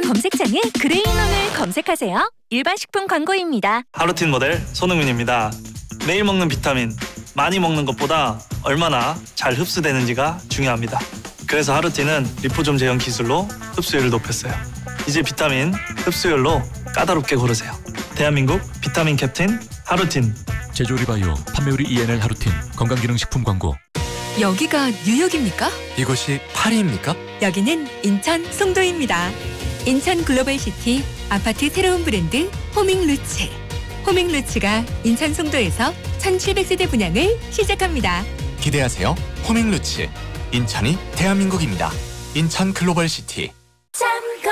검색창에 그레인원을 검색하세요. 일반식품 광고입니다. 하루틴 모델 손흥민입니다. 매일 먹는 비타민, 많이 먹는 것보다 얼마나 잘 흡수되는지가 중요합니다. 그래서 하루틴은 리포좀 제형 기술로 흡수율을 높였어요. 이제 비타민 흡수율로 까다롭게 고르세요. 대한민국 비타민 캡틴 하루틴. 제조리바이오 판매우리 ENL 하루틴 건강기능식품 광고. 여기가 뉴욕입니까? 이곳이 파리입니까? 여기는 인천 송도입니다. 인천 글로벌시티 아파트 새로운 브랜드 호밍루츠. 호밍루츠가 인천 송도에서 1700세대 분양을 시작합니다. 기대하세요. 호밍루츠. 인천이 대한민국입니다. 인천 글로벌시티.